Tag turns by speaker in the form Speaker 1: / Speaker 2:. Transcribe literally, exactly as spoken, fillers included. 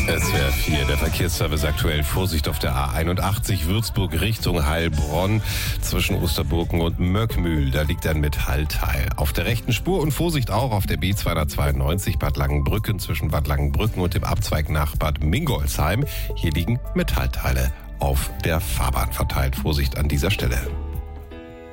Speaker 1: S W R vier, der Verkehrsservice aktuell. Vorsicht auf der A einundachtzig Würzburg Richtung Heilbronn zwischen Osterburken und Möckmühl. Da liegt ein Metallteil auf der rechten Spur und Vorsicht auch auf der B zweihundertzweiundneunzig Bad Langenbrücken zwischen Bad Langenbrücken und dem Abzweig nach Bad Mingolsheim. Hier liegen Metallteile auf der Fahrbahn verteilt. Vorsicht an dieser Stelle.